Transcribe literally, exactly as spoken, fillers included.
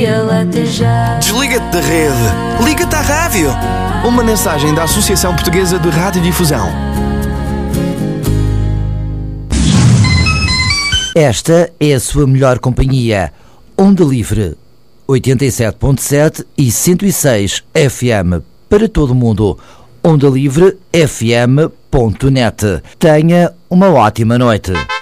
ele até já. Desliga-te da rede. Liga-te à rádio. Uma mensagem da Associação Portuguesa de Radiodifusão. Esta é a sua melhor companhia. Onda Livre, oitenta e sete ponto sete e cento e seis F M para todo o mundo. onda livre f m ponto net. Tenha uma ótima noite.